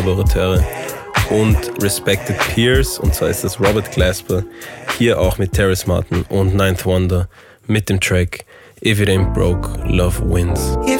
Collaborateure und Respected Peers, und zwar ist das Robert Glasper, hier auch mit Terrace Martin und Ninth Wonder mit dem Track If It Ain't Broke, Love Wins.